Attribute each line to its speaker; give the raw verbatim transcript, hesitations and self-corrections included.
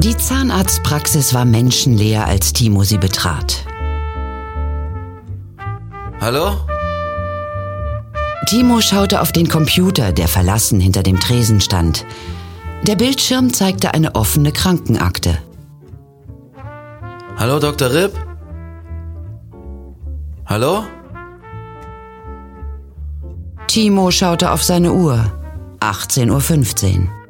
Speaker 1: Die Zahnarztpraxis war menschenleer, als Timo sie betrat.
Speaker 2: Hallo?
Speaker 1: Timo schaute auf den Computer, der verlassen hinter dem Tresen stand. Der Bildschirm zeigte eine offene Krankenakte.
Speaker 2: Hallo, Doktor Ripp? Hallo?
Speaker 1: Timo schaute auf seine Uhr. achtzehn Uhr fünfzehn.